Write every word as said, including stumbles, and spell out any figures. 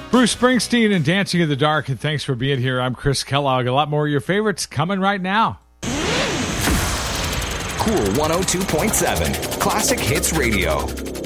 Bruce Springsteen and Dancing in the Dark, and thanks for being here. I'm Chris Kellogg. A lot more of your favorites coming right now. Cool one oh two point seven, Classic Hits Radio.